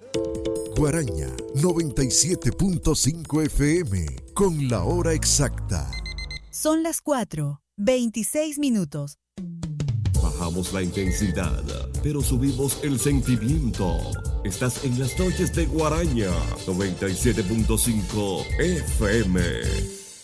Guaraña 97.5 FM con la hora exacta. Son las 4:26. Bajamos la intensidad, pero subimos el sentimiento. Estás en las noches de Guaraña 97.5 FM.